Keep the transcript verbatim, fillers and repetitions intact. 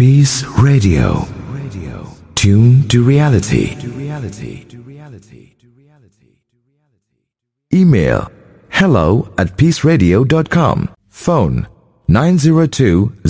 Peace Radio. Radio. Tune to reality. Email hello at peaceradio dot com. Phone nine zero two